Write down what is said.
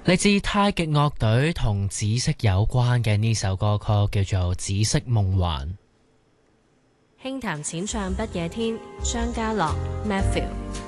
嚟自太極樂隊同紫色有關嘅呢首歌曲叫做《紫色夢幻》。 輕談淺唱不夜天，張家樂 Matthew。